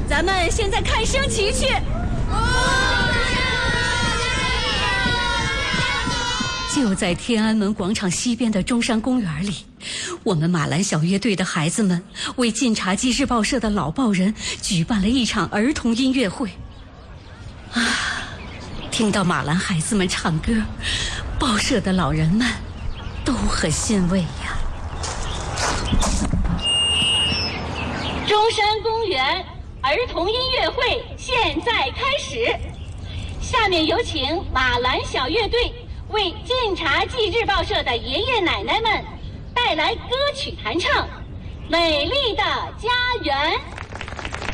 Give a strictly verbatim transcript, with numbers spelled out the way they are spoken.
咱们现在看升旗去。就在天安门广场西边的中山公园里，我们马兰小乐队的孩子们为晋察冀日报社的老报人举办了一场儿童音乐会。啊，听到马兰孩子们唱歌，报社的老人们都很欣慰呀。 中山公园儿童音乐会现在开始，下面有请马兰小乐队为晋察冀日报社的爷爷奶奶们带来歌曲弹唱《美丽的家园》。